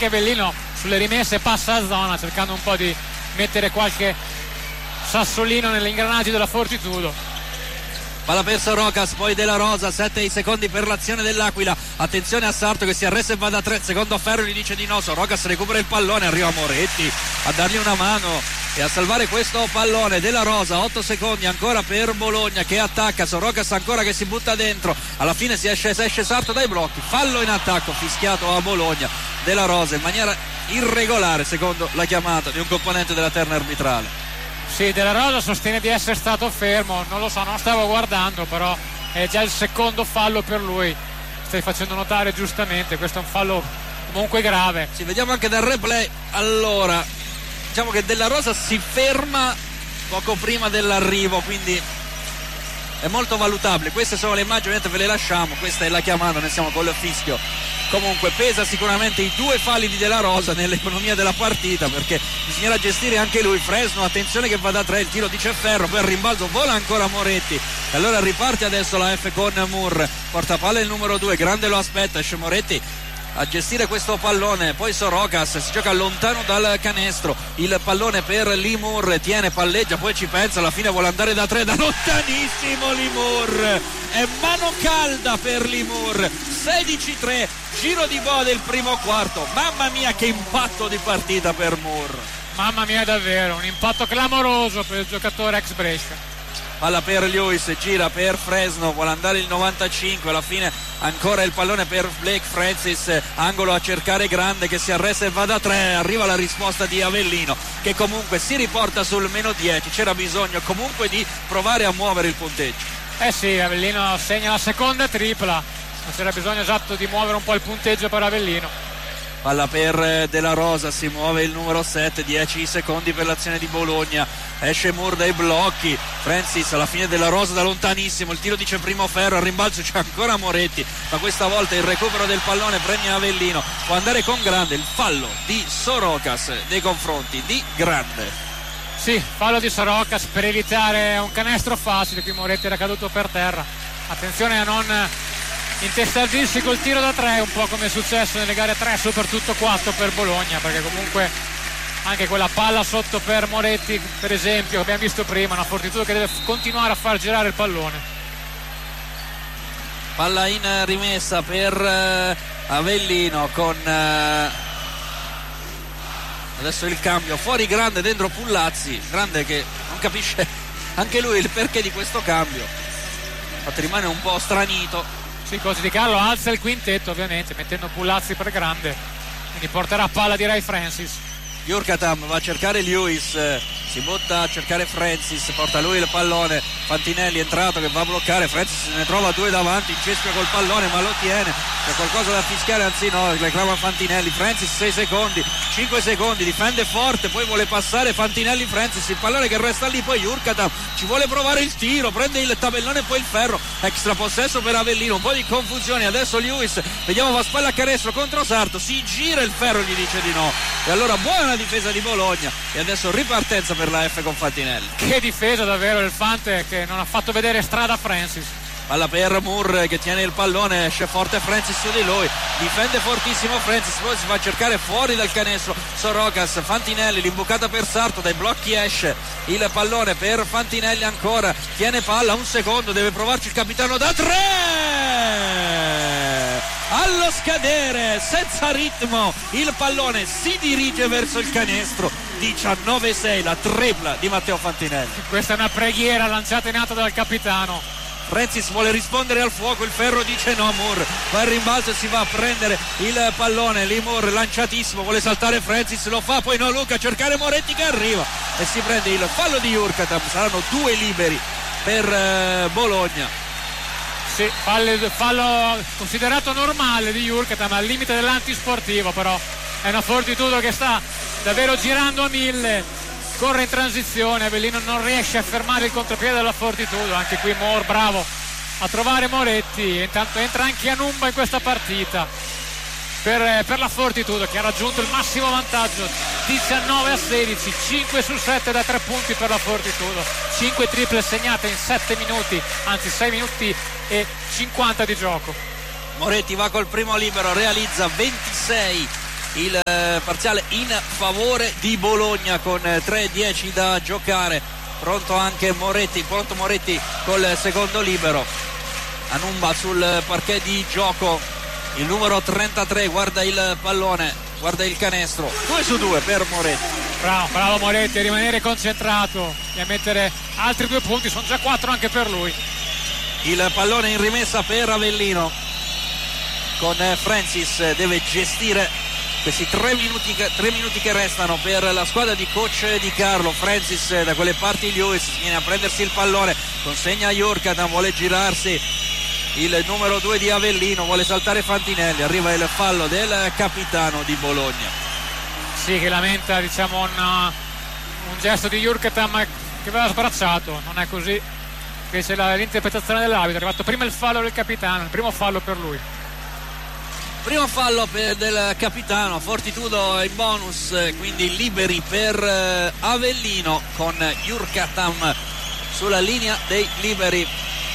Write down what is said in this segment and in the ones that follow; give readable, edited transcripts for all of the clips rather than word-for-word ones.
anche Avellino sulle rimesse passa a zona cercando un po' di mettere qualche sassolino negli ingranaggi della Fortitudo. Palla per Sorocas, poi Della Rosa, 7 i secondi per l'azione dell'Aquila. Attenzione a Sarto che si arresta e va da 3, secondo Ferro gli dice di no. Sorocas recupera il pallone, arriva Moretti a dargli una mano e a salvare questo pallone. Della Rosa, 8 secondi ancora per Bologna che attacca, Sorocas ancora che si butta dentro, alla fine si esce Sarto dai blocchi, fallo in attacco fischiato a Bologna. Della Rosa in maniera irregolare secondo la chiamata di un componente della terna arbitrale. Sì, Della Rosa sostiene di essere stato fermo, non lo so, non stavo guardando, però è già il secondo fallo per lui. Stai facendo notare giustamente, questo è un fallo comunque grave. Sì, vediamo anche dal replay. Allora, diciamo che Della Rosa si ferma poco prima dell'arrivo, quindi è molto valutabile. Queste sono le immagini, ve le lasciamo, questa è la chiamata, ne siamo col fischio. Comunque pesa sicuramente i 2 falli di Della Rosa nell'economia della partita, perché bisognerà gestire anche lui. Fresno, attenzione che va da 3, il tiro dice Ferro, poi al rimbalzo vola ancora Moretti e allora riparte adesso la F con Moore, porta palla il numero 2, grande lo aspetta, esce Moretti a gestire questo pallone, poi Sorocas si gioca lontano dal canestro, il pallone per Limur, tiene, palleggia, poi ci pensa, alla fine vuole andare da 3, da lontanissimo Limur, è mano calda per Limur. 16-3, giro di boa del primo quarto, mamma mia che impatto di partita per Moore, mamma mia davvero, un impatto clamoroso per il giocatore ex Brescia. Palla per Lewis, gira per Fresno, vuole andare il 95, alla fine ancora il pallone per Blake Francis, angolo a cercare Grande che si arresta e va da 3, arriva la risposta di Avellino che comunque si riporta sul meno 10, c'era bisogno comunque di provare a muovere il punteggio. Sì, Avellino segna la seconda tripla, ma c'era bisogno esatto di muovere un po' il punteggio per Avellino. Palla per Della Rosa, si muove il numero 7, 10 secondi per l'azione di Bologna, esce Moore dai blocchi, Francis alla fine Della Rosa da lontanissimo, il tiro dice primo Ferro, al rimbalzo c'è ancora Moretti, ma questa volta il recupero del pallone premia Avellino, può andare con Grande, il fallo di Sorocas nei confronti di Grande. Sì, fallo di Sorocas per evitare un canestro facile, qui Moretti era caduto per terra, attenzione a non intestardirsi col tiro da 3, un po' come è successo nelle gare 3, soprattutto 4 per Bologna, perché comunque anche quella palla sotto per Moretti per esempio che abbiamo visto prima, una Fortitudo che deve continuare a far girare il pallone. Palla in rimessa per Avellino con adesso il cambio, fuori Grande, dentro Pullazzi, Grande che non capisce anche lui il perché di questo cambio, infatti rimane un po' stranito. Sì, Coach Di Carlo alza il quintetto ovviamente mettendo Pullazzi per Grande, quindi porterà palla di Ray Francis. Jurkatam va a cercare Lewis, si butta a cercare Francis, porta lui il pallone, Fantinelli è entrato che va a bloccare, Francis ne trova 2 davanti, inceschia col pallone ma lo tiene, c'è qualcosa da fischiare, anzi no, reclama Fantinelli, Francis 6 secondi, 5 secondi, difende forte, poi vuole passare Fantinelli, Francis, il pallone che resta lì, poi Jurkatam ci vuole provare il tiro, prende il tabellone e poi il Ferro, extra possesso per Avellino, un po' di confusione, adesso Lewis, vediamo va spalla a canestro contro Sarto, si gira il Ferro, gli dice di no, e allora buona difesa di Bologna e adesso ripartenza per la F con Fantinelli. Che difesa davvero il Fante che non ha fatto vedere strada a Francis. Palla per Moore che tiene il pallone, esce forte Francis su di lui, difende fortissimo Francis, poi si fa cercare fuori dal canestro Sorocas, Fantinelli, l'imbucata per Sarto, dai blocchi esce il pallone per Fantinelli ancora, tiene palla, un secondo, deve provarci il capitano da 3, allo scadere, senza ritmo, il pallone si dirige verso il canestro, 19-6, la tripla di Matteo Fantinelli. Questa è una preghiera lanciata in alto dal capitano. Francis vuole rispondere al fuoco, il Ferro dice no, Moore va in rimbalzo e si va a prendere il pallone, lì Moore lanciatissimo, vuole saltare Francis, lo fa, poi no Luca a cercare Moretti che arriva e si prende il fallo di Jurkatam, saranno 2 liberi per Bologna. Sì, fallo considerato normale di Jurkatam, al limite dell'antisportivo, però è una Fortitudo che sta davvero girando a 1000, corre in transizione, Avellino non riesce a fermare il contropiede della Fortitudo, anche qui Moore bravo a trovare Moretti, intanto entra anche Anumba in questa partita per la Fortitudo che ha raggiunto il massimo vantaggio, 19-16, 5 su 7 da 3 punti per la Fortitudo, 5 triple segnate in 7 minuti, anzi 6 minuti e 50 di gioco. Moretti va col primo libero, realizza 26 il parziale in favore di Bologna con 3:10 da giocare. Pronto anche Moretti col secondo libero. Anumba sul parquet di gioco, il numero 33 guarda il pallone, guarda il canestro, 2-2 per Moretti. Bravo Moretti a rimanere concentrato e a mettere altri 2 punti, sono già 4 anche per lui. Il pallone in rimessa per Avellino, con Francis, deve gestire questi 3 minuti che restano per la squadra di coach Di Carlo. Francis da quelle parti, Lewis viene a prendersi il pallone, consegna a Jurkatan, vuole girarsi il numero 2 di Avellino, vuole saltare Fantinelli, arriva il fallo del capitano di Bologna. Sì, che lamenta un gesto di Jurkatan che aveva sbracciato, non è così, invece l'interpretazione dell'arbitro, è arrivato prima il fallo del capitano, il primo fallo per lui. Primo fallo del capitano, Fortitudo in bonus, quindi liberi per Avellino con Jurkatan sulla linea dei liberi.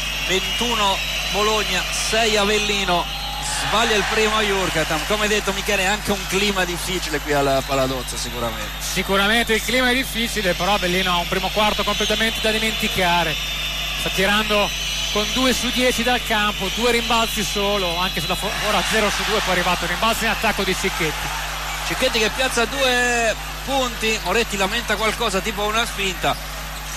21 Bologna, 6 Avellino, sbaglia il primo Jurkatan. Come detto Michele, anche un clima difficile qui alla Paladozza sicuramente il clima è difficile, però Avellino ha un primo quarto completamente da dimenticare, sta tirando con 2 su 10 dal campo, 2 rimbalzi solo, anche se ora 0 su 2 poi è arrivato il rimbalzo in attacco di Cicchetti che piazza 2 punti. Moretti lamenta qualcosa, tipo una spinta.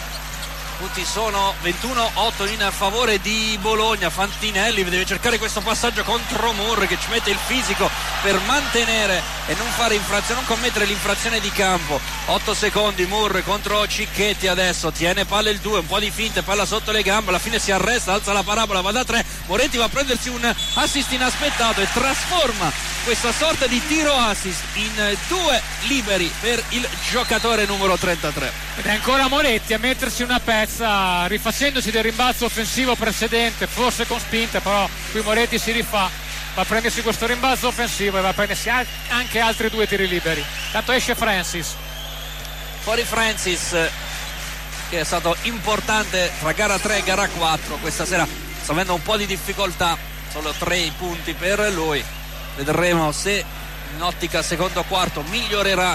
Punti sono 21-8 in favore di Bologna. Fantinelli deve cercare questo passaggio contro Moore, che ci mette il fisico per mantenere e non fare infrazione, non commettere l'infrazione di campo. 8 secondi, Moore contro Cicchetti, adesso tiene palla il 2, un po' di finte, palla sotto le gambe, alla fine si arresta, alza la parabola, va da 3. Moretti va a prendersi un assist inaspettato e trasforma questa sorta di tiro assist in 2 liberi per il giocatore numero 33. Ed è ancora Moretti a mettersi una pezza, rifacendosi del rimbalzo offensivo precedente, forse con spinta, però qui Moretti si rifà, va a prendersi questo rimbalzo offensivo e va a prendersi anche altri 2 tiri liberi. Tanto esce Francis. Fuori Francis, che è stato importante tra gara 3 e gara 4. Questa sera sta avendo un po' di difficoltà, solo 3 punti per lui. Vedremo se in ottica secondo quarto migliorerà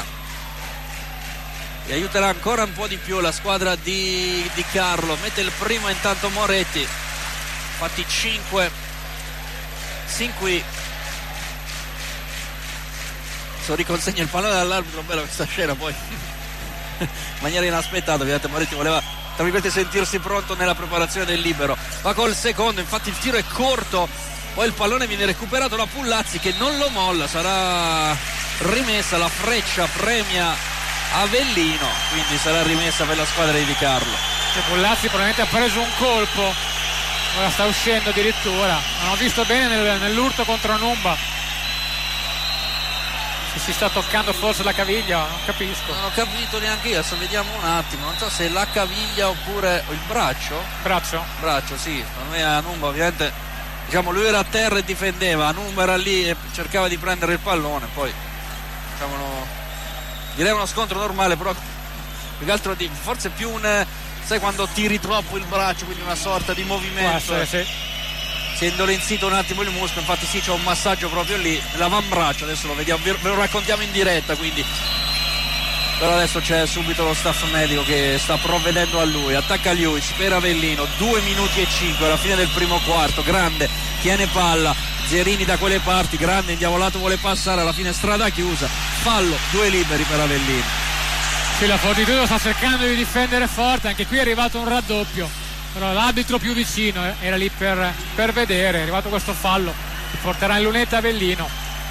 e aiuterà ancora un po' di più la squadra di Carlo. Mette il primo intanto Moretti, fatti 5 sin qui. Riconsegna il pallone dall'arbitro, bella questa scena, poi in maniera inaspettata, ovviamente Moretti voleva tra virgolette sentirsi pronto nella preparazione del libero. Va col secondo, infatti il tiro è corto, poi il pallone viene recuperato da Pullazzi che non lo molla, sarà rimessa, la freccia premia Avellino, quindi sarà rimessa per la squadra di Carlo. Pullazzi probabilmente ha preso un colpo, ora sta uscendo addirittura, non ho visto bene nell'urto contro Anumba, si sta toccando forse la caviglia, non capisco. Non ho capito neanche io, adesso vediamo un attimo, non so se è la caviglia oppure il braccio. Braccio, sì, secondo me Anumba ovviamente, diciamo, lui era a terra e difendeva, Anumba era lì e cercava di prendere il pallone, poi diciamo, direi uno scontro normale, però più che altro forse più sai quando tiri troppo il braccio, quindi una sorta di movimento. Sì. Si è indolenzito un attimo il muscolo, infatti sì, c'è un massaggio proprio lì, l'avambraccio, adesso lo vediamo, ve lo raccontiamo in diretta, quindi però adesso c'è subito lo staff medico che sta provvedendo a lui. Attacca Lewis per Avellino, 2 minuti e 5 alla fine del primo quarto, grande, tiene palla, Zerini da quelle parti, grande, indiavolato, vuole passare, alla fine strada chiusa, fallo, 2 liberi per Avellino. Sì, la Fortitudo sta cercando di difendere forte, anche qui è arrivato un raddoppio, però l'arbitro più vicino era lì per vedere, è arrivato questo fallo che porterà in lunetta Avellino.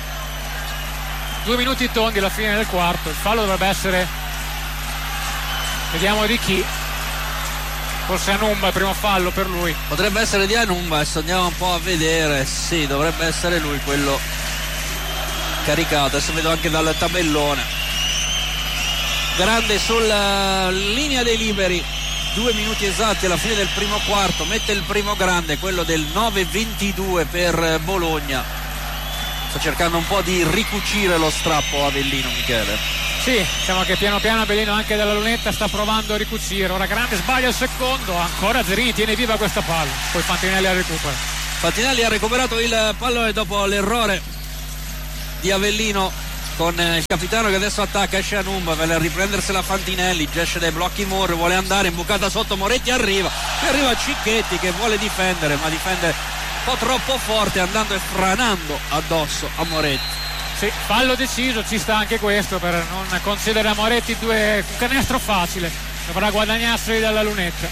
2 minuti tondi alla fine del quarto, il fallo dovrebbe essere, vediamo di chi, forse Anumba, il primo fallo per lui. Potrebbe essere di Anumba, adesso andiamo un po' a vedere, sì, dovrebbe essere lui quello caricato, adesso vedo anche dal tabellone. Grande sulla linea dei liberi, 2 minuti esatti alla fine del primo quarto, mette il primo grande, quello del 9-22 per Bologna. Sta cercando un po' di ricucire lo strappo Avellino, Michele. Sì, diciamo che piano piano Avellino anche dalla lunetta sta provando a ricucire. Ora grande sbaglia il secondo, ancora Zerini tiene viva questa palla, poi Fantinelli recupera. Fantinelli ha recuperato il pallone dopo l'errore di Avellino con il capitano che adesso attacca, esce Anumba per riprendersela Fantinelli, gesce dai blocchi Moore, vuole andare, imbucata sotto, Moretti arriva Cicchetti che vuole difendere, ma difende un po' troppo forte, andando e franando addosso a Moretti. Sì, fallo deciso, ci sta anche questo per non concedere a Moretti un canestro facile, dovrà guadagnarseli dalla lunetta.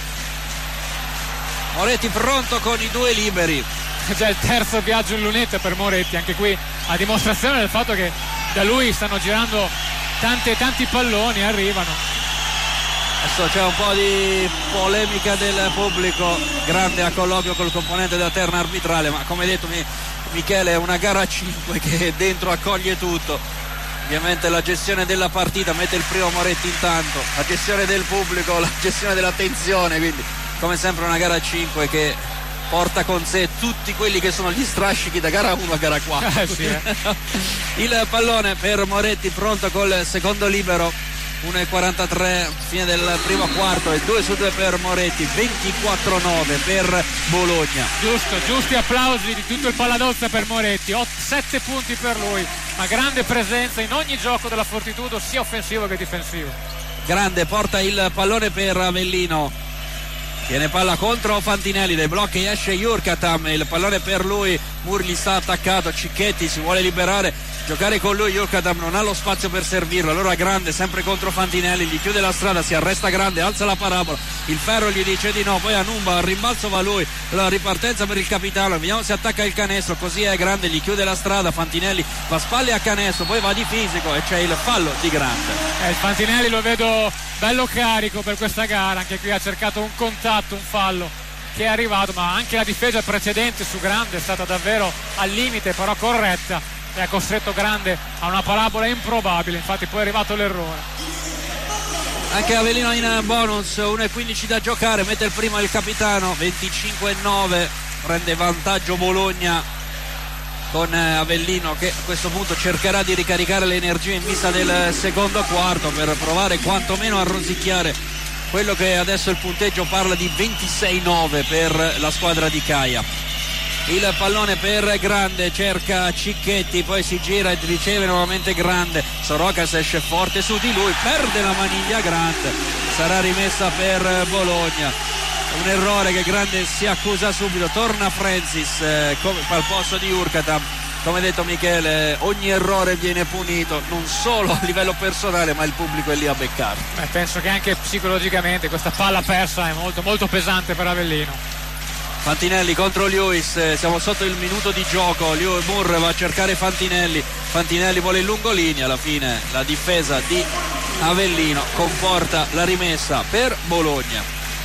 Moretti pronto con i 2 liberi. È già il terzo viaggio in lunetta per Moretti, anche qui a dimostrazione del fatto che da lui stanno girando tanti palloni, arrivano. Adesso c'è un po' di polemica del pubblico, grande a colloquio col componente della terna arbitrale, ma come detto Michele è una gara a 5 che dentro accoglie tutto. Ovviamente la gestione della partita mette il primo Moretti intanto, la gestione del pubblico, la gestione della tensione, quindi come sempre una gara a 5 che porta con sé tutti quelli che sono gli strascichi da gara 1 a gara 4. Sì. Il pallone per Moretti pronto col secondo libero, 1:43 fine del primo quarto e 2-2 per Moretti, 24-9 per Bologna. Giusti applausi di tutto il Paladozza per Moretti, 7 punti per lui, ma grande presenza in ogni gioco della Fortitudo, sia offensivo che difensivo. Grande, porta il pallone per Avellino, tiene palla contro Fantinelli, dai blocchi esce Jurkatam, il pallone per lui, Moore gli sta attaccato, Cicchetti si vuole liberare, giocare con lui, Jurkatam non ha lo spazio per servirlo, allora Grande sempre contro Fantinelli, gli chiude la strada, si arresta Grande, alza la parabola, il ferro gli dice di no, poi Anumba, al rimbalzo va lui, la ripartenza per il capitano, vediamo se attacca il canestro, così è Grande, gli chiude la strada, Fantinelli va spalle a canestro, poi va di fisico e c'è il fallo di Grande. Il Fantinelli lo vedo bello carico per questa gara, anche qui ha cercato un contatto, un fallo che è arrivato, ma anche la difesa precedente su Grande è stata davvero al limite, però corretta, e ha costretto Grande a una parabola improbabile, infatti poi è arrivato l'errore. Anche Avellino in bonus, 1:15 da giocare, mette il primo il capitano, 25-9, prende vantaggio Bologna con Avellino che a questo punto cercherà di ricaricare le energie in vista del secondo quarto per provare quantomeno a rosicchiare quello che adesso il punteggio parla di 26-9 per la squadra di Caia. Il pallone per Grande, cerca Cicchetti, poi si gira e riceve nuovamente Grande, Sorocas esce forte su di lui, perde la maniglia Grande, sarà rimessa per Bologna. Un errore che Grande si accusa subito, torna Francis al posto di Jurkatam. Come detto Michele, ogni errore viene punito, non solo a livello personale, ma il pubblico è lì a beccarlo. Penso che anche psicologicamente questa palla persa è molto molto pesante per Avellino. Fantinelli contro Lewis, siamo sotto il minuto di gioco, Moore va a cercare Fantinelli vuole il lungolinea, alla fine la difesa di Avellino comporta la rimessa per Bologna.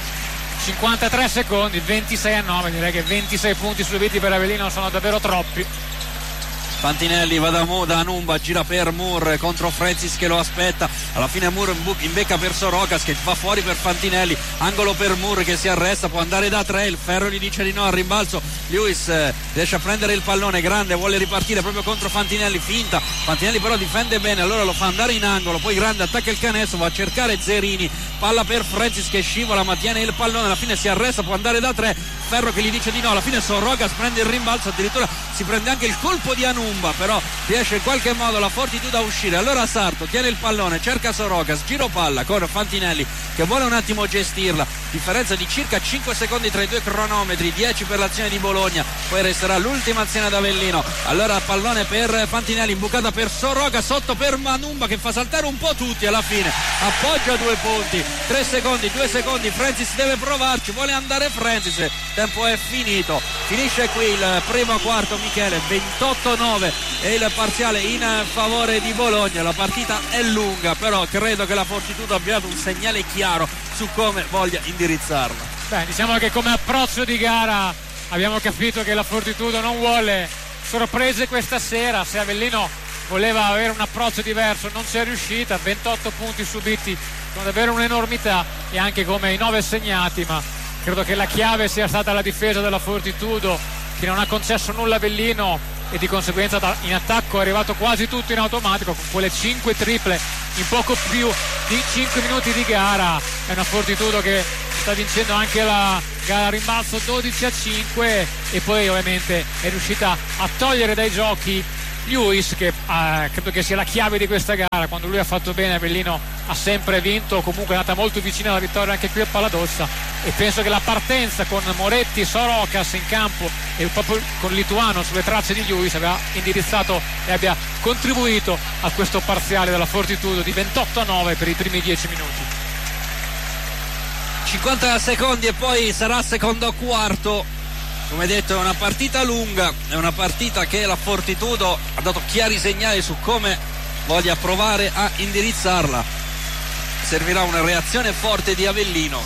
53 secondi, 26-9, direi che 26 punti subiti per Avellino sono davvero troppi. Fantinelli va da Anumba, gira per Moore contro Francis che lo aspetta, alla fine Moore imbecca per Sorocas che va fuori per Fantinelli, angolo per Moore che si arresta, può andare da 3, il ferro gli dice di no, al rimbalzo Lewis riesce a prendere il pallone, Grande vuole ripartire proprio contro Fantinelli, finta, Fantinelli però difende bene, allora lo fa andare in angolo, poi Grande attacca il canestro, va a cercare Zerini, palla per Francis che scivola ma tiene il pallone, alla fine si arresta, può andare da 3, ferro che gli dice di no, alla fine Sorocas prende il rimbalzo, addirittura si prende anche il colpo di Anumba, però riesce in qualche modo la Fortitudo a uscire, allora Sarto tiene il pallone, cerca Sorocas, giro palla con Fantinelli che vuole un attimo gestirla, differenza di circa 5 secondi tra i due cronometri, 10 per l'azione di Bologna, poi resterà l'ultima azione ad Avellino, allora pallone per Fantinelli, imbucata per Sorocas, sotto per Anumba che fa saltare un po' tutti, alla fine appoggia 2 punti, 3 secondi, 2 secondi, Francis deve provarci, vuole andare Francis, tempo è finito, finisce qui il primo quarto Michele, 28-9 è il parziale in favore di Bologna, la partita è lunga, però credo che la Fortitudo abbia dato un segnale chiaro su come voglia indirizzarla. Diciamo che come approccio di gara abbiamo capito che la Fortitudo non vuole sorprese questa sera, se Avellino voleva avere un approccio diverso non ci è riuscita, 28 punti subiti sono davvero un'enormità e anche come i 9 segnati, ma credo che la chiave sia stata la difesa della Fortitudo che non ha concesso nulla a Avellino e di conseguenza in attacco è arrivato quasi tutto in automatico con quelle 5 triple in poco più di 5 minuti di gara. È una Fortitudo che sta vincendo anche la gara a rimbalzo 12-5 e poi ovviamente è riuscita a togliere dai giochi Lewis, che credo che sia la chiave di questa gara. Quando lui ha fatto bene, Avellino ha sempre vinto, comunque è andata molto vicina alla vittoria anche qui a Paladozza, e penso che la partenza con Moretti, Sorokas in campo e proprio con Lituano sulle tracce di Lewis abbia indirizzato e abbia contribuito a questo parziale della Fortitudo di 28-9 per i primi 10 minuti. 50 secondi e poi sarà secondo quarto. Come detto, è una partita lunga, è una partita che la Fortitudo ha dato chiari segnali su come voglia provare a indirizzarla. Servirà una reazione forte di Avellino,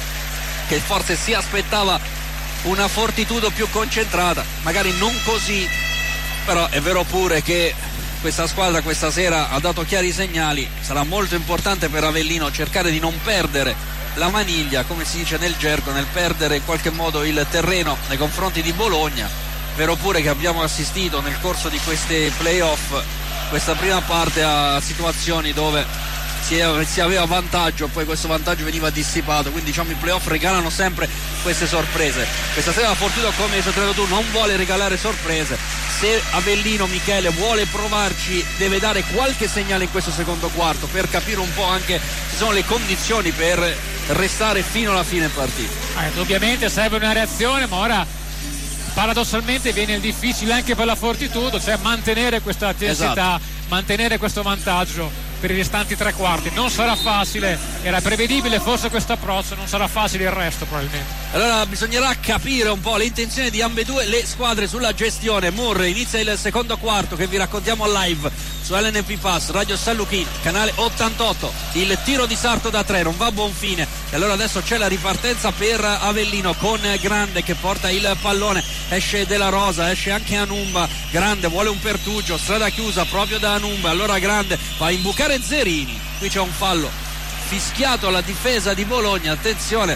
che forse si aspettava una Fortitudo più concentrata, magari non così, però è vero pure che questa squadra questa sera ha dato chiari segnali. Sarà molto importante per Avellino cercare di non perdere la maniglia, come si dice nel gergo, nel perdere in qualche modo il terreno nei confronti di Bologna. Vero pure che abbiamo assistito nel corso di queste playoff, questa prima parte, a situazioni dove si aveva vantaggio, poi questo vantaggio veniva dissipato, quindi diciamo i playoff regalano sempre queste sorprese. Questa sera la Fortitudo, come hai sottolineato tu, non vuole regalare sorprese. Se Avellino, Michele, vuole provarci, deve dare qualche segnale in questo secondo quarto per capire un po' anche se sono le condizioni per restare fino alla fine partita. Ovviamente serve una reazione, ma ora paradossalmente viene il difficile anche per la Fortitudo, cioè mantenere questa intensità, esatto, mantenere questo vantaggio per i restanti tre quarti. Non sarà facile, era prevedibile forse questo approccio, non sarà facile il resto probabilmente. Allora bisognerà capire un po' le intenzioni di ambedue le squadre sulla gestione. Moore inizia il secondo quarto che vi raccontiamo live su LNP Pass, Radio San Luchino, canale 88. Il tiro di Sarto da 3 non va a buon fine, e allora adesso c'è la ripartenza per Avellino con Grande che porta il pallone, esce Della Rosa, esce anche Anumba. Grande vuole un pertugio, strada chiusa proprio da Anumba, allora Grande va a imbucare Zerini. Qui c'è un fallo fischiato alla difesa di Bologna, attenzione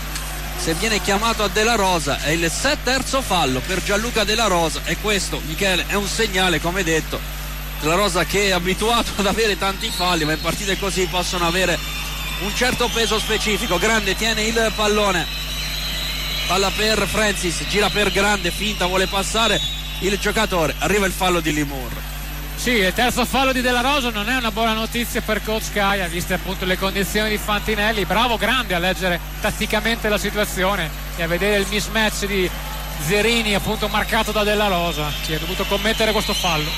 se viene chiamato a Della Rosa, è il terzo fallo per Gianluca Della Rosa, e questo, Michele, è un segnale, come detto. Della Rosa che è abituato ad avere tanti falli, ma in partite così possono avere un certo peso specifico. Grande tiene il pallone, palla per Francis, gira per Grande, finta, vuole passare il giocatore, arriva il fallo di Limur. Sì, il terzo fallo di Della Rosa non è una buona notizia per coach Caia, viste appunto le condizioni di Fantinelli. Bravo Grande a leggere tatticamente la situazione e a vedere il mismatch di Zerini appunto marcato da Della Rosa, che ha dovuto commettere questo fallo.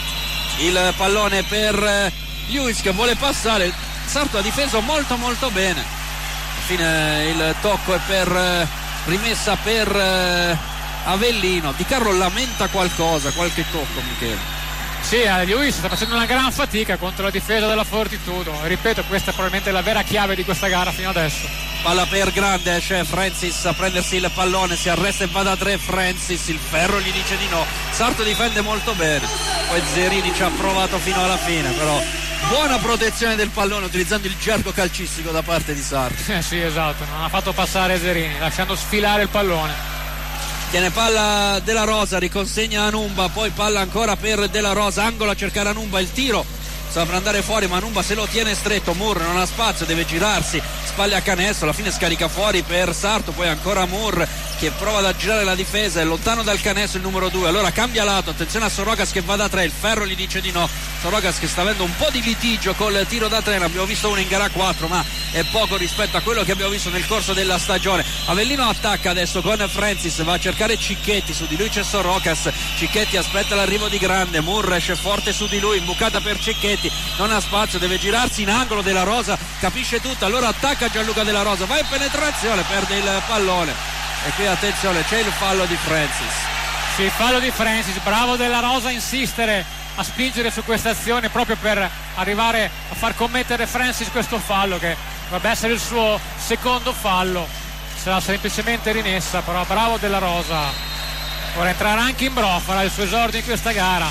Il pallone per Lewis che vuole passare, Sarto ha difeso molto molto bene, alla fine il tocco è per rimessa per Avellino. Di Carlo lamenta qualcosa, qualche tocco, Michele. Sì, Lewis sta facendo una gran fatica contro la difesa della Fortitudo. Ripeto, questa è probabilmente la vera chiave di questa gara fino adesso. Palla per Grande, c'è Francis a prendersi il pallone, si arresta e va da 3 Francis, il ferro gli dice di no. Sarto difende molto bene, poi Zerini ci ha provato fino alla fine, però buona protezione del pallone utilizzando il gergo calcistico da parte di Sarto. Sì, esatto, non ha fatto passare Zerini, lasciando sfilare il pallone. Tiene palla Della Rosa, riconsegna Anumba, poi palla ancora per Della Rosa, angolo a cercare Anumba, il tiro sta per andare fuori, ma Anumba se lo tiene stretto. Moore non ha spazio, deve girarsi, spalle a canestro, alla fine scarica fuori per Sarto, poi ancora Moore che prova ad aggirare la difesa, è lontano dal canestro il numero 2, allora cambia lato, attenzione a Sorokas che va da 3, il ferro gli dice di no. Sorokas che sta avendo un po' di litigio col tiro da 3, ne abbiamo visto uno in gara 4, ma è poco rispetto a quello che abbiamo visto nel corso della stagione. Avellino attacca adesso con Francis, va a cercare Cicchetti, su di lui c'è Sorokas, Cicchetti aspetta l'arrivo di Grande, Moore esce forte su di lui, imbucata per Cicchetti, non ha spazio, deve girarsi in angolo. Della Rosa capisce tutto, allora attacca Gianluca Della Rosa, va in penetrazione, perde il pallone, e qui attenzione c'è il fallo di Francis. Sì, il fallo di Francis, bravo Della Rosa a insistere, a spingere su questa azione proprio per arrivare a far commettere Francis questo fallo, che dovrebbe essere il suo secondo fallo, sarà semplicemente rimessa, però bravo Della Rosa. Ora entrerà anche in Bro, farà il suo esordio in questa gara,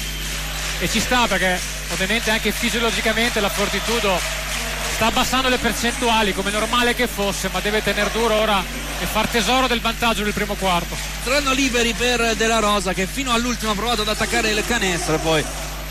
e ci sta perché ovviamente anche fisiologicamente la Fortitudo sta abbassando le percentuali, come normale che fosse, ma deve tenere duro ora e far tesoro del vantaggio del primo quarto. Saranno liberi per Della Rosa che fino all'ultimo ha provato ad attaccare il canestro, poi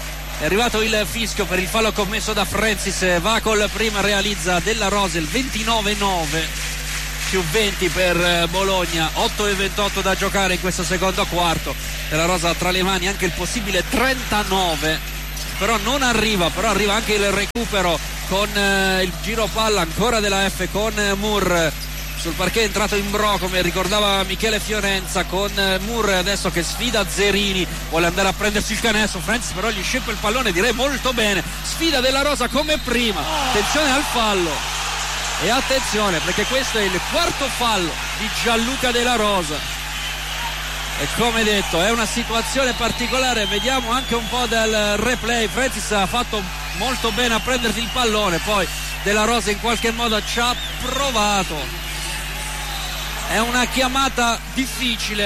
è arrivato il fischio per il fallo commesso da Francis. Va col prima, realizza Della Rosa il 29-9 più 20 per Bologna, 8-28 da giocare in questo secondo quarto. della Rosa tra le mani anche il possibile 39, però non arriva, però arriva anche il recupero con il giro palla ancora della F con Moore. Sul parquet è entrato Imbro, come ricordava Michele Fiorenza, con Moore adesso che sfida Zerini, vuole andare a prendersi il canestro. Francis però gli scippa il pallone, direi molto bene. Sfida della Rosa come prima, attenzione al fallo e attenzione perché questo è il quarto fallo di Gianluca Della Rosa e come detto è una situazione particolare. Vediamo anche un po' del replay. Francis ha fatto molto bene a prendersi il pallone, poi Della Rosa in qualche modo ci ha provato. È una chiamata difficile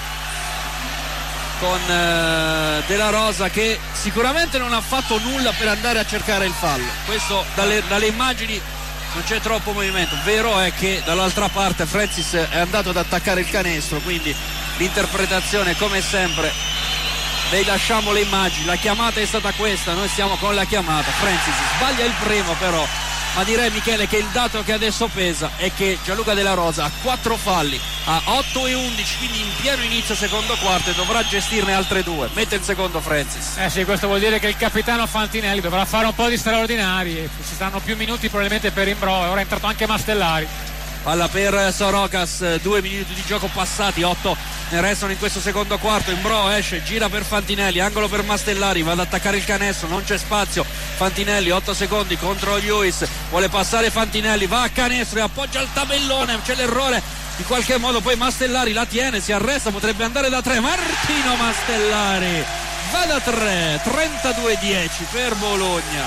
con Della Rosa, che sicuramente non ha fatto nulla per andare a cercare il fallo. Questo dalle immagini non c'è troppo movimento. Vero è che dall'altra parte Francis è andato ad attaccare il canestro, quindi l'interpretazione come sempre vi lasciamo le immagini. La chiamata è stata questa, noi stiamo con la chiamata. Francis sbaglia il primo però, ma direi Michele che il dato che adesso pesa è che Gianluca Della Rosa ha 4 falli, ha 8 e 11, quindi in pieno inizio secondo quarto, e dovrà gestirne altre 2. Mette il secondo Francis. Sì, questo vuol dire che il capitano Fantinelli dovrà fare un po' di straordinari e ci saranno più minuti probabilmente per Imbro. Ora è entrato anche Mastellari. Palla per Sorocas, 2 minuti di gioco passati, 8 ne restano in questo secondo quarto. Imbro esce, gira per Fantinelli, angolo per Mastellari, va ad attaccare il canestro, non c'è spazio. Fantinelli 8 secondi contro Lewis, vuole passare Fantinelli, va a canestro e appoggia il tabellone, c'è l'errore in qualche modo, poi Mastellari la tiene, si arresta, potrebbe andare da 3. Martino Mastellari va da 3, 32-10 per Bologna.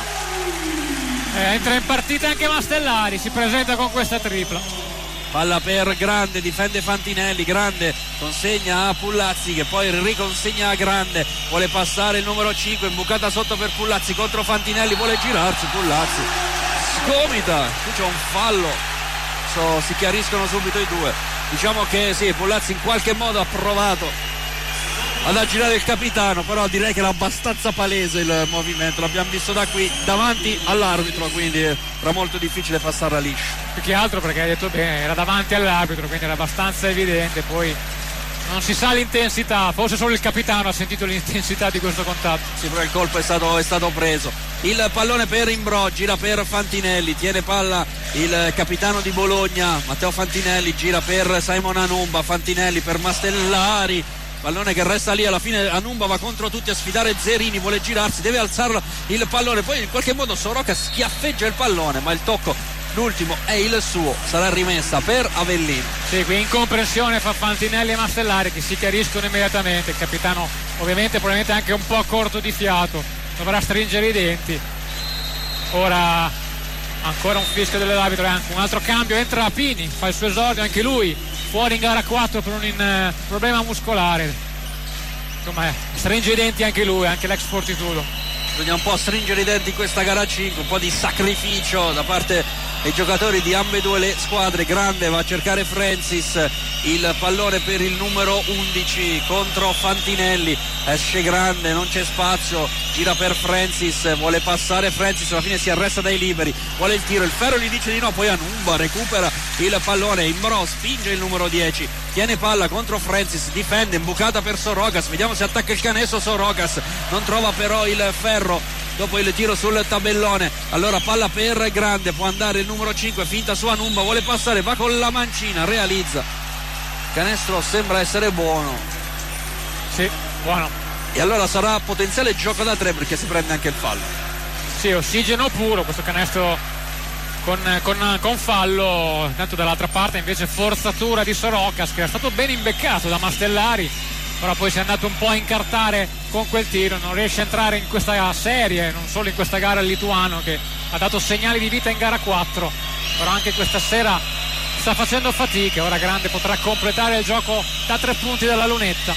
Entra in partita anche Mastellari, si presenta con questa tripla. Palla per Grande, difende Fantinelli, Grande consegna a Pullazzi che poi riconsegna a Grande, vuole passare il numero 5, imbucata sotto per Pullazzi contro Fantinelli, vuole girarsi, Pullazzi scomita, qui c'è un fallo, si chiariscono subito i due. Diciamo che sì, Pullazzi in qualche modo ha provato ad aggirare il capitano, però direi che era abbastanza palese il movimento, l'abbiamo visto da qui davanti all'arbitro, quindi era molto difficile passarla liscia. Più che altro perché hai detto bene, era davanti all'arbitro, quindi era abbastanza evidente, poi non si sa l'intensità, forse solo il capitano ha sentito l'intensità di questo contatto. Sì, però il colpo è stato preso. Il pallone per Imbro, gira per Fantinelli, tiene palla il capitano di Bologna, Matteo Fantinelli, gira per Simon Anumba, Fantinelli per Mastellari, pallone che resta lì, alla fine Anumba va contro tutti a sfidare Zerini, vuole girarsi, deve alzarlo il pallone, poi in qualche modo Soroka schiaffeggia il pallone, ma il tocco, l'ultimo è il suo, sarà rimessa per Avellino. Sì, qui incomprensione fra Fantinelli e Mastellari che si chiariscono immediatamente. Il capitano ovviamente probabilmente anche un po' corto di fiato, dovrà stringere i denti. Ora ancora un fischio dell'arbitro, anche un altro cambio, entra Pini, fa il suo esordio anche lui, fuori in gara 4 per un problema muscolare. Insomma, stringe i denti anche lui, anche l'ex Fortitudo. Bisogna un po' stringere i denti in questa gara 5, un po' di sacrificio da parte dei giocatori di ambedue le squadre. Grande va a cercare Francis, il pallone per il numero 11 contro Fantinelli, esce Grande, non c'è spazio, gira per Francis, vuole passare Francis, alla fine si arresta dai liberi, vuole il tiro, il ferro gli dice di no, poi Anumba recupera il pallone, Imbro spinge il numero 10, tiene palla contro Francis, difende, imbucata per Sorokas, vediamo se attacca il canestro Sorokas, non trova però il ferro dopo il tiro sul tabellone. Allora palla per Grande, può andare il numero 5, finta su Anumba, vuole passare, va con la mancina, realizza, canestro sembra essere buono. Sì, buono. E allora sarà potenziale gioco da 3 perché si prende anche il fallo. Sì, ossigeno puro questo canestro con fallo. Tanto dall'altra parte invece forzatura di Sorokas, che era stato ben imbeccato da Mastellari, però poi si è andato un po' a incartare con quel tiro, non riesce a entrare in questa serie, non solo in questa gara il lituano che ha dato segnali di vita in gara 4, però anche questa sera sta facendo fatica. Ora Grande potrà completare il gioco da 3 punti dalla lunetta.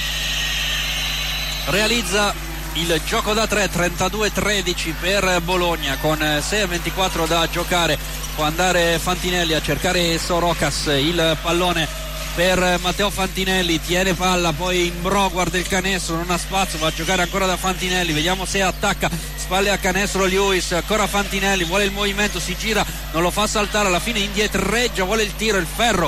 Realizza il gioco da 3, 32-13 per Bologna, con 6-24 da giocare. Può andare Fantinelli a cercare Sorokas, il pallone per Matteo Fantinelli, tiene palla, poi Imbro guarda il canestro, non ha spazio, va a giocare ancora da Fantinelli, vediamo se attacca, spalle a canestro Lewis, ancora Fantinelli, vuole il movimento, si gira, non lo fa saltare, alla fine indietreggia, vuole il tiro, il ferro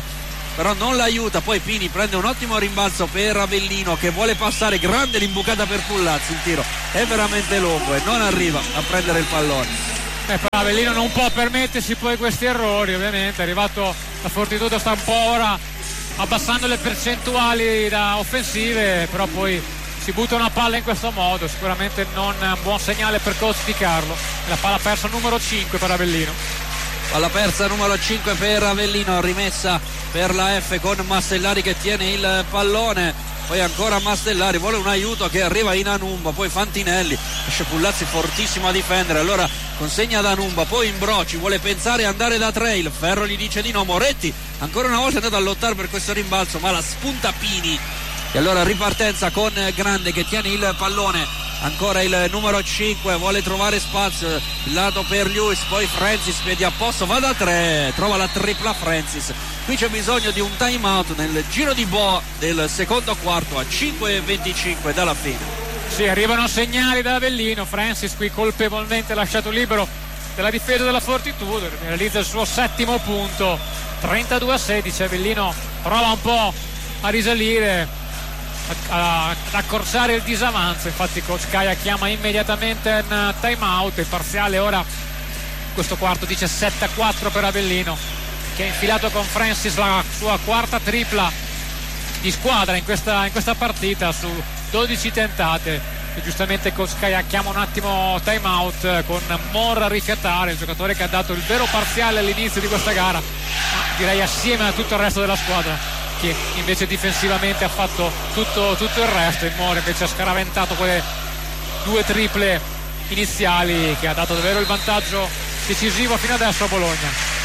però non l'aiuta. Poi Pini prende un ottimo rimbalzo per Avellino che vuole passare, grande l'imbucata per Pullazzi, il tiro è veramente lungo e non arriva a prendere il pallone. Però Avellino non può permettersi poi questi errori, ovviamente è arrivato la Fortitudo, sta un po' ora abbassando le percentuali da offensive, però poi si butta una palla in questo modo, sicuramente non è un buon segnale per coach Di Carlo. La palla persa numero 5 per Avellino. Palla persa numero 5 per Avellino, rimessa per la F con Mastellari che tiene il pallone, poi ancora Mastellari, vuole un aiuto che arriva in Anumba, poi Fantinelli, esce Pullazzi fortissimo a difendere, allora consegna ad Anumba, poi Imbroci, vuole pensare e andare da tre, il Ferro gli dice di no, Moretti ancora una volta è andato a lottare per questo rimbalzo ma la spunta Pini, e allora ripartenza con Grande che tiene il pallone, ancora il numero 5 vuole trovare spazio, il lato per Lewis, poi Francis, piedi a posto, va da tre, trova la tripla Francis. Qui c'è bisogno di un time out nel giro di boa del secondo quarto a 5:25 dalla fine. Sì, arrivano segnali da Avellino, Francis qui colpevolmente lasciato libero della difesa della Fortitudo, realizza il suo settimo punto, 32-16, Avellino prova un po' a risalire, ad accorciare il disavanzo, infatti coach Caia chiama immediatamente in time out, il parziale ora questo quarto dice 7-4 per Avellino che ha infilato con Francis la sua quarta tripla di squadra in questa partita su 12 tentate, e giustamente coach Caia chiama un attimo time out con Morra a rifiatare, il giocatore che ha dato il vero parziale all'inizio di questa gara, ma direi assieme a tutto il resto della squadra che invece difensivamente ha fatto tutto il resto. Il Mora invece ha scaraventato quelle due triple iniziali che ha dato davvero il vantaggio decisivo fino adesso a Bologna.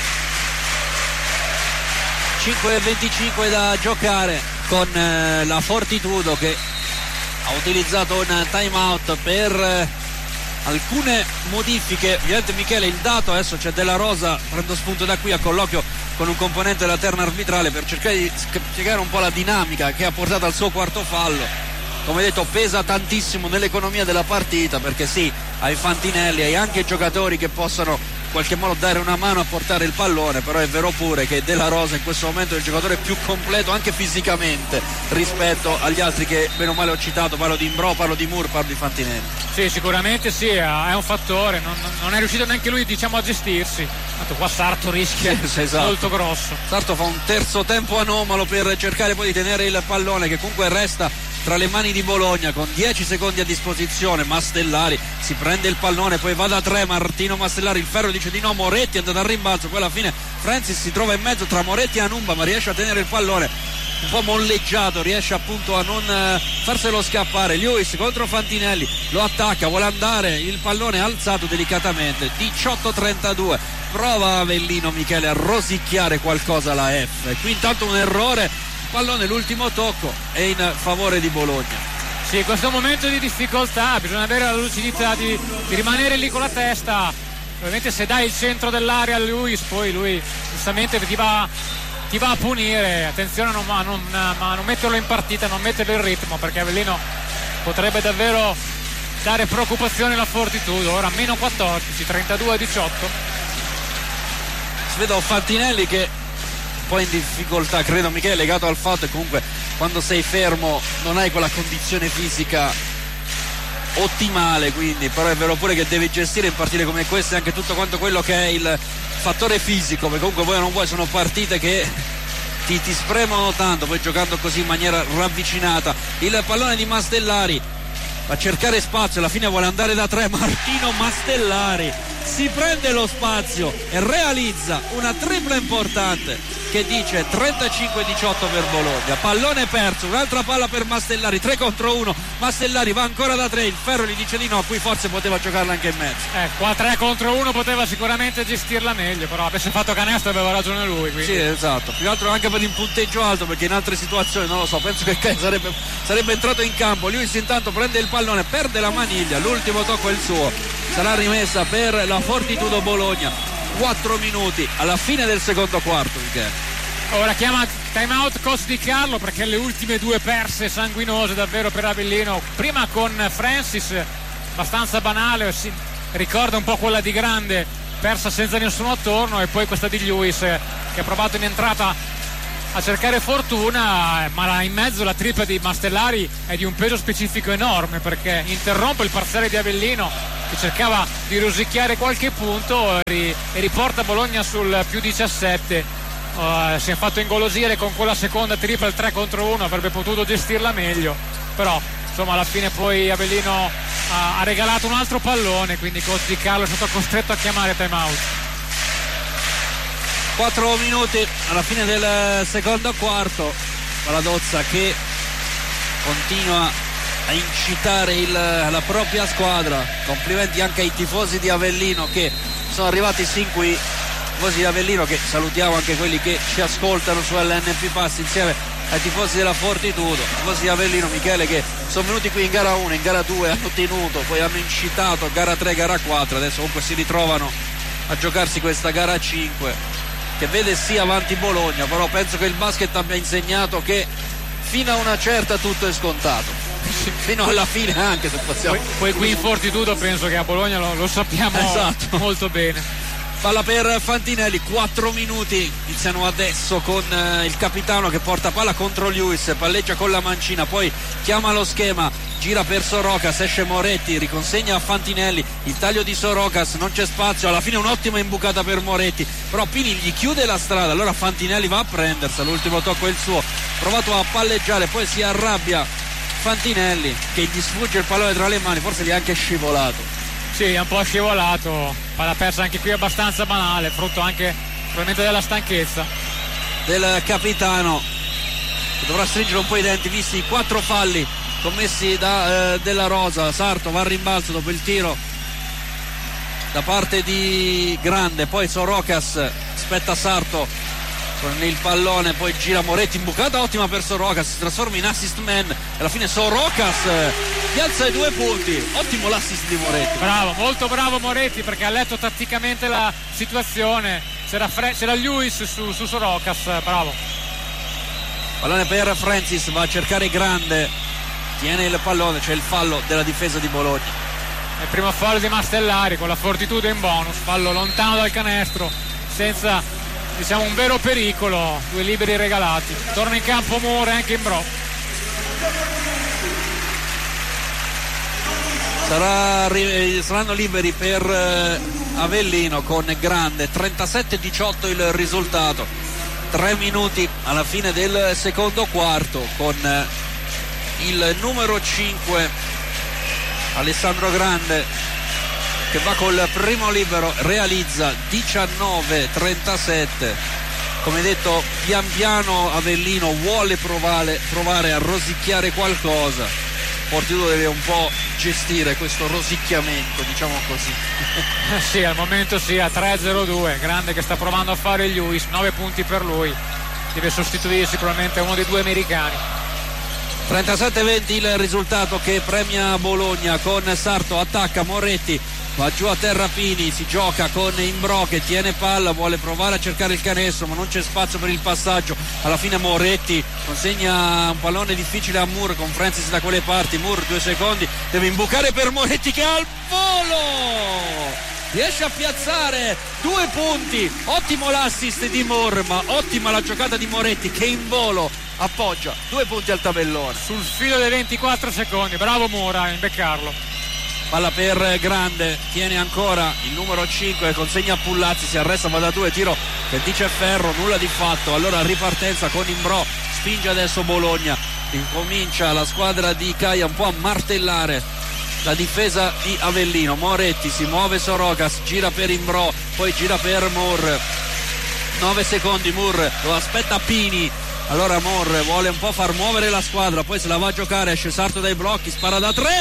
5:25 da giocare con la Fortitudo che ha utilizzato un time out per alcune modifiche. Ovviamente Michele, il dato adesso c'è Della Rosa, prendo spunto da qui a colloquio con un componente della terna arbitrale per cercare di spiegare un po' la dinamica che ha portato al suo quarto fallo. Come detto, pesa tantissimo nell'economia della partita, perché sì, hai Fantinelli, hai anche giocatori che possono in qualche modo dare una mano a portare il pallone, però è vero pure che Della Rosa in questo momento è il giocatore più completo anche fisicamente rispetto agli altri che bene o male ho citato, parlo di Imbro, parlo di Moore, parlo di Fantinelli. Sì, sicuramente sì, è un fattore, non è riuscito neanche lui, diciamo, a gestirsi. Tanto qua Sarto rischia esatto, molto grosso. Sarto fa un terzo tempo anomalo per cercare poi di tenere il pallone che comunque resta tra le mani di Bologna con 10 secondi a disposizione. Mastellari si prende il pallone, poi va da tre Martino Mastellari, il Ferro dice di no, Moretti è andato al rimbalzo, poi alla fine Francis si trova in mezzo tra Moretti e Anumba, ma riesce a tenere il pallone un po' molleggiato, riesce appunto a non farselo scappare. Lewis contro Fantinelli, lo attacca, vuole andare, il pallone alzato delicatamente. 18-32, prova Avellino, Michele, a rosicchiare qualcosa alla F. Qui intanto un errore, pallone, l'ultimo tocco è in favore di Bologna. Sì, in questo momento di difficoltà bisogna avere la lucidità di rimanere lì con la testa. Ovviamente se dai il centro dell'area a Lewis, poi lui giustamente ti va a punire. Attenzione a non metterlo in partita, non metterlo in ritmo, perché Avellino potrebbe davvero dare preoccupazione alla Fortitudo. Ora meno 14, 32-18. Si vede Fantinelli che un po' in difficoltà, credo, Michele, legato al fatto che comunque quando sei fermo non hai quella condizione fisica ottimale, quindi però è vero pure che devi gestire in partite come queste anche tutto quanto quello che è il fattore fisico, perché comunque vuoi o non vuoi sono partite che ti spremono tanto, poi giocando così in maniera ravvicinata. Il pallone di Mastellari va a cercare spazio, alla fine vuole andare da tre Martino Mastellari, si prende lo spazio e realizza una tripla importante che dice 35-18 per Bologna. Pallone perso, un'altra palla per Mastellari, 3 contro 1, Mastellari va ancora da 3, il Ferro gli dice di no, qui forse poteva giocarla anche in mezzo. Qua 3 contro 1 poteva sicuramente gestirla meglio, però avesse fatto canestro aveva ragione lui, quindi. Sì, esatto, più che altro anche per il punteggio alto, perché in altre situazioni non lo so, penso che sarebbe entrato in campo. Lui intanto prende il pallone, perde la maniglia, l'ultimo tocco è il suo, sarà rimessa per la Fortitudo Bologna. 4 minuti alla fine del secondo quarto, Michele. Ora chiama time out coach Di Carlo, perché le ultime due perse sanguinose davvero per Avellino, prima con Francis abbastanza banale, si ricorda un po' quella di Grande persa senza nessuno attorno, e poi questa di Lewis che ha provato in entrata a cercare fortuna, ma in mezzo la tripla di Mastellari è di un peso specifico enorme, perché interrompe il parziale di Avellino che cercava di rosicchiare qualche punto e riporta Bologna sul più 17. Si è fatto ingolosire con quella seconda tripla, il 3 contro 1, avrebbe potuto gestirla meglio, però insomma alla fine poi Avellino ha regalato un altro pallone, quindi coach Di Carlo è stato costretto a chiamare time out. 4 minuti alla fine del secondo quarto, Paladozza che continua a incitare la propria squadra. Complimenti anche ai tifosi di Avellino che sono arrivati sin qui, tifosi di Avellino che salutiamo, anche quelli che ci ascoltano su LNP Pass, insieme ai tifosi della Fortitudo, tifosi di Avellino, Michele, che sono venuti qui in gara 1, in gara 2 hanno tenuto, poi hanno incitato, gara 3, gara 4, adesso comunque si ritrovano a giocarsi questa gara 5 che vede sì avanti Bologna, però penso che il basket abbia insegnato che fino a una certa tutto è scontato, fino alla fine anche, se possiamo. Poi qui in Fortitudo penso che a Bologna lo sappiamo, esatto, molto bene. Palla per Fantinelli, 4 minuti iniziano adesso con il capitano che porta palla contro Lewis, palleggia con la mancina, poi chiama lo schema, gira per Sorocas, esce Moretti, riconsegna a Fantinelli, il taglio di Sorocas, non c'è spazio, alla fine un'ottima imbucata per Moretti, però Pini gli chiude la strada, allora Fantinelli va a prendersela, l'ultimo tocco è il suo, provato a palleggiare, poi si arrabbia Fantinelli che gli sfugge il pallone tra le mani, forse gli è anche scivolato. Sì, è un po' scivolato, palla persa anche qui abbastanza banale, frutto anche probabilmente della stanchezza del capitano, che dovrà stringere un po' i denti visti i 4 falli commessi da Della Rosa. Sarto va a rimbalzo dopo il tiro da parte di Grande, poi Sorocas aspetta Sarto con il pallone, poi gira Moretti, imbucata ottima per Sorocas, si trasforma in assist man e alla fine Sorocas piazza i 2 punti, ottimo l'assist di Moretti. Bravo, molto bravo Moretti, perché ha letto tatticamente la situazione, c'era Lewis su Sorocas, bravo. Pallone per Francis, va a cercare Grande, tiene il pallone, c'è il fallo della difesa di Bologna. Il primo fallo di Mastellari con la Fortitudo in bonus, fallo lontano dal canestro, senza diciamo un vero pericolo, 2 liberi regalati. Torna in campo Moore anche in bro. Saranno liberi per Avellino con Grande, 37-18 il risultato, 3 minuti alla fine del secondo quarto, con il numero 5 Alessandro Grande che va col primo libero, realizza 19-37. Come detto, pian piano Avellino vuole provare a rosicchiare qualcosa. Fortitudo deve un po' gestire questo rosicchiamento, diciamo così. Sì, al momento sì, a 3-0-2, Grande che sta provando a fare Lewis, 9 punti per lui, deve sostituirsi probabilmente a uno dei 2 americani. 37-20 il risultato che premia Bologna, con Sarto, attacca Moretti, va giù a terra Pini, si gioca con Imbro che tiene palla, vuole provare a cercare il canestro ma non c'è spazio per il passaggio, alla fine Moretti consegna un pallone difficile a Moore con Francis da quelle parti, Moore 2 secondi, deve imbucare per Moretti che ha il volo, riesce a piazzare 2 punti, ottimo l'assist di Moore ma ottima la giocata di Moretti che in volo appoggia 2 punti al tabellone sul filo dei 24 secondi, bravo Moore a imbeccarlo. Palla per Grande, tiene ancora il numero 5, consegna a Pullazzi, si arresta, va da 2, tiro che dice Ferro, nulla di fatto, allora ripartenza con Imbro, spinge adesso Bologna, incomincia la squadra di Caia un po' a martellare la difesa di Avellino. Moretti, si muove Sorocas, gira per Imbro, poi gira per Moore, 9 secondi, Moore lo aspetta Pini, allora Moore vuole un po' far muovere la squadra, poi se la va a giocare, esce Sarto dai blocchi, spara da 3,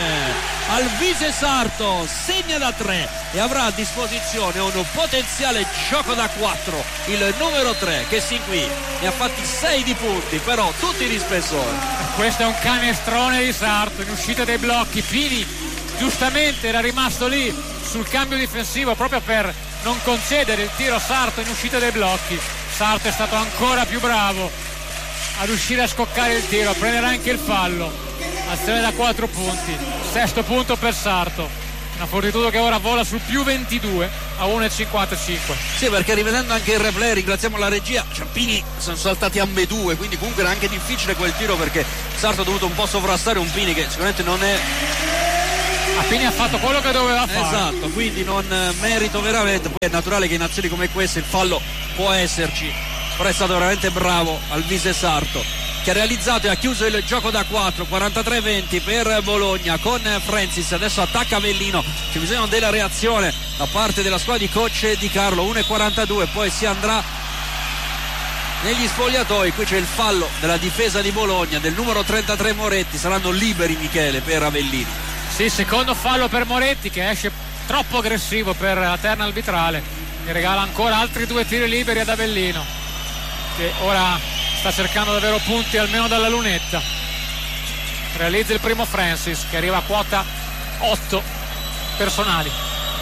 Alvise Sarto segna da 3 e avrà a disposizione un potenziale gioco da 4 il numero 3 che sin qui ne ha fatti 6 di punti, però tutti di spessore. Questo è un canestrone di Sarto in uscita dai blocchi. Pini giustamente era rimasto lì sul cambio difensivo proprio per non concedere il tiro a Sarto in uscita dai blocchi. Sarto è stato ancora più bravo a riuscire a scoccare il tiro, a prendere anche il fallo. Azione da 4 punti, 6° punto per Sarto. Una Fortitudo che ora vola sul più 22 a 1,55. Sì, perché rivedendo anche il replay, ringraziamo la regia, Ciampini sono saltati ambedue, quindi comunque era anche difficile quel tiro perché Sarto ha dovuto un po' sovrastare un Pini che sicuramente non è... Pini ha fatto quello che doveva fare. Esatto, quindi non merito veramente. Poi è naturale che in azioni come queste il fallo può esserci, però è stato veramente bravo Alvise Sarto, che ha realizzato e ha chiuso il gioco da 4, 43-20 per Bologna con Francis. Adesso attacca Avellino, c'è bisogno della reazione da parte della squadra di coach Di Carlo. 1,42, poi si andrà negli spogliatoi. Qui c'è il fallo della difesa di Bologna del numero 33 Moretti, saranno liberi, Michele, per Avellino. Sì, secondo fallo per Moretti che esce troppo aggressivo per la terna arbitrale e regala ancora altri 2 tiri liberi ad Avellino, che ora sta cercando davvero punti almeno dalla lunetta. Realizza il primo Francis che arriva a quota 8 personali.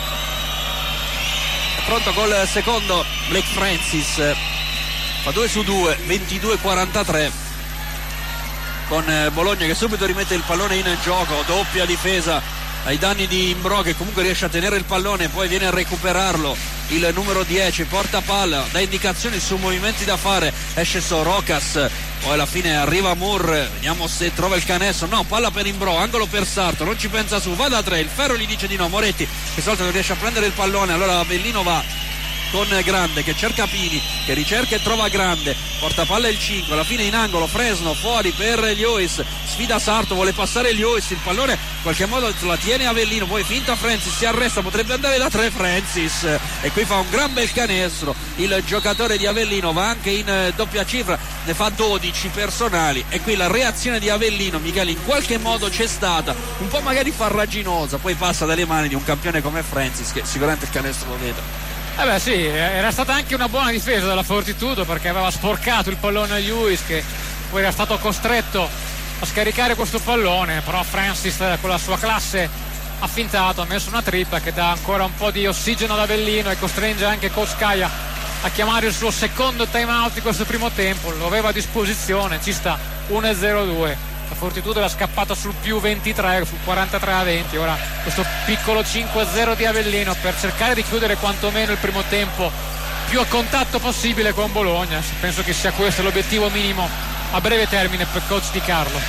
È pronto col secondo Blake Francis, fa 2 su 2, 22-43, con Bologna che subito rimette il pallone in gioco. Doppia difesa ai danni di Imbro, che comunque riesce a tenere il pallone e poi viene a recuperarlo il numero 10, porta palla, dà indicazioni su movimenti da fare, esce Sorocas, poi alla fine arriva Moore, vediamo se trova il canestro. No, palla per Imbro, angolo per Sarto, non ci pensa su, va da 3, il ferro gli dice di no. Moretti che stavolta non riesce a prendere il pallone, allora Avellino va con Grande che cerca Pini, che ricerca e trova Grande, porta palla il 5, alla fine in angolo Fresno, fuori per Lewis, sfida Sarto, vuole passare Lewis, il pallone in qualche modo la tiene Avellino, poi finta Francis, si arresta, potrebbe andare da 3 Francis e qui fa un gran bel canestro il giocatore di Avellino, va anche in doppia cifra, ne fa 12 personali. E qui la reazione di Avellino, Michele, in qualche modo c'è stata, un po' magari farraginosa, poi passa dalle mani di un campione come Francis che sicuramente il canestro lo vede. Beh sì, era stata anche una buona difesa della Fortitudo perché aveva sporcato il pallone a Lewis, che poi era stato costretto a scaricare questo pallone, però Francis con la sua classe ha fintato, ha messo una tripla che dà ancora un po' di ossigeno ad Avellino e costringe anche coach Caia a chiamare il suo secondo time out di questo primo tempo. Lo aveva a disposizione, ci sta 1-0-2. La Fortitudo era scappata sul più 23, sul 43-20. Ora questo piccolo 5-0 di Avellino per cercare di chiudere quantomeno il primo tempo più a contatto possibile con Bologna. Penso che sia questo l'obiettivo minimo a breve termine per coach Di Carlo.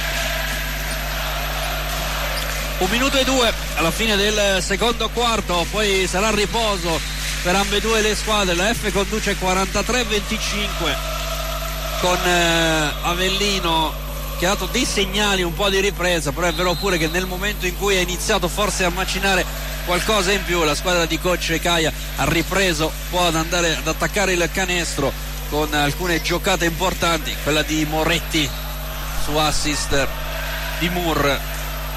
1 minuto e 2 alla fine del secondo quarto, poi sarà riposo per ambedue le squadre. La F conduce 43-25 con Avellino che ha dato dei segnali un po' di ripresa, però è vero pure che nel momento in cui ha iniziato forse a macinare qualcosa in più, la squadra di coach Caia ha ripreso, può andare ad attaccare il canestro con alcune giocate importanti, quella di Moretti su assist di Moore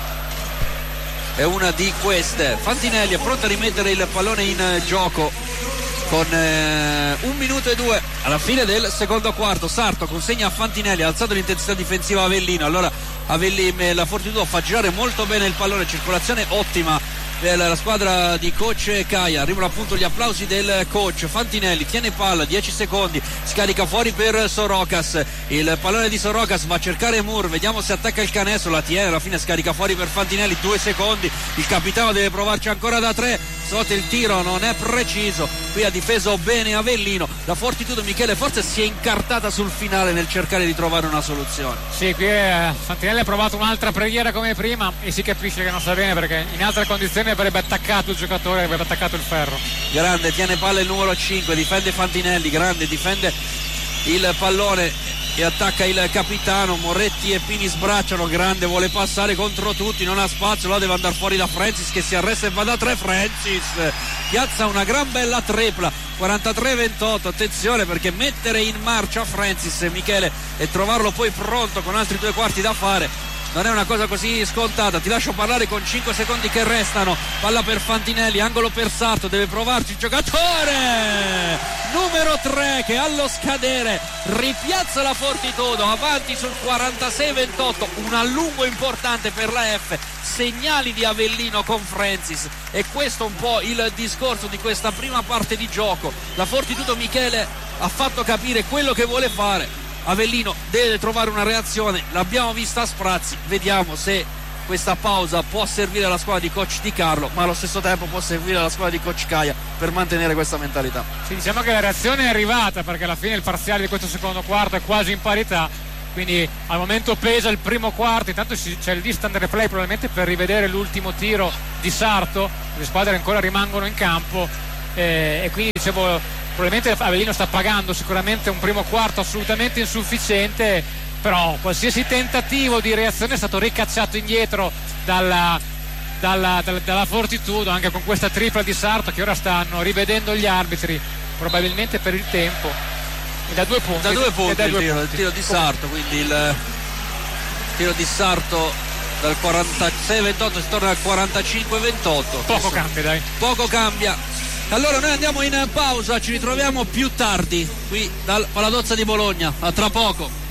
è una di queste. Fantinelli è pronto a rimettere il pallone in gioco con 1 minuto e 2 alla fine del secondo quarto. Sarto consegna a Fantinelli, ha alzato l'intensità difensiva a Avellino, allora la Fortitudo fa girare molto bene il pallone, circolazione ottima per la squadra di coach Caia. Arrivano appunto gli applausi del coach. Fantinelli tiene palla, 10 secondi, scarica fuori per Sorocas, il pallone di Sorocas va a cercare Moore, vediamo se attacca il canestro, la tiene, alla fine scarica fuori per Fantinelli, 2 secondi, il capitano deve provarci ancora da 3, sotto il tiro non è preciso, qui ha difeso bene Avellino. La Fortitudo, Michele, forse si è incartata sul finale nel cercare di trovare una soluzione. Sì, qui Fantinelli ha provato un'altra preghiera come prima e si capisce che non sta bene perché in altre condizioni avrebbe attaccato il giocatore, avrebbe attaccato il ferro. Grande tiene palla il numero 5, difende Fantinelli, Grande difende il pallone e attacca il capitano. Moretti e Pini sbracciano, Grande vuole passare contro tutti, non ha spazio, là deve andare fuori da Francis che si arresta e va da 3. Francis piazza una gran bella tripla, 43-28. Attenzione perché mettere in marcia Francis, Michele, e trovarlo poi pronto con altri 2 quarti da fare non è una cosa così scontata. Ti lascio parlare con 5 secondi che restano. Palla per Fantinelli, angolo per Sarto, deve provarci il giocatore numero 3 che allo scadere ripiazza la Fortitudo avanti sul 46-28. Un allungo importante per la F, segnali di Avellino con Francis, e questo un po' il discorso di questa prima parte di gioco. La Fortitudo, Michele, ha fatto capire quello che vuole fare. Avellino deve trovare una reazione, l'abbiamo vista a sprazzi, vediamo se questa pausa può servire alla squadra di coach Di Carlo, ma allo stesso tempo può servire alla squadra di coach Caia per mantenere questa mentalità. Sì, diciamo che la reazione è arrivata, perché alla fine il parziale di questo secondo quarto è quasi in parità, quindi al momento pesa il primo quarto. Intanto c'è il distant replay probabilmente per rivedere l'ultimo tiro di Sarto, le squadre ancora rimangono in campo, e quindi dicevo, probabilmente Avellino sta pagando sicuramente un primo quarto assolutamente insufficiente, però qualsiasi tentativo di reazione è stato ricacciato indietro dalla Fortitudo, anche con questa tripla di Sarto che ora stanno rivedendo gli arbitri probabilmente per il tempo, e da 2 punti, il tiro di Sarto, quindi il tiro di Sarto dal 46-28 si torna al 45-28. Poco cambia. Allora noi andiamo in pausa, ci ritroviamo più tardi qui dal Paladozza di Bologna, a tra poco.